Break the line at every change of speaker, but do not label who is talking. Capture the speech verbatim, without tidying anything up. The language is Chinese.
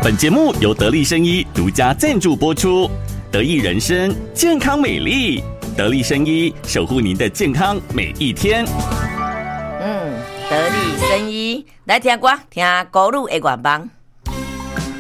本节目由得力生医独家赞助播出，得益人生健康美丽，得力生医守护您的健康每一天。
嗯，得力生医来听歌，听歌女的愿望。